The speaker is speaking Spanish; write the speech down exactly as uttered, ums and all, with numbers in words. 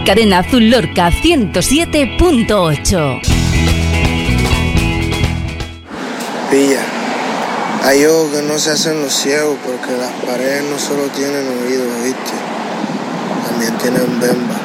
Cadena Azul Lorca ciento siete punto ocho. Pilla, hay ojos que no se hacen los ciegos porque las paredes no solo tienen oídos, ¿viste? También tienen bemba.